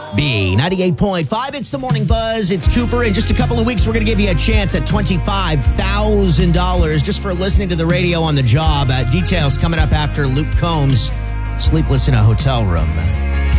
B98.5. It's the Morning Buzz. It's Cooper. In just a couple of weeks, we're going to give you a chance at $25,000 just for listening to the radio on the job. Details coming up after Luke Combs, Sleepless in a Hotel Room.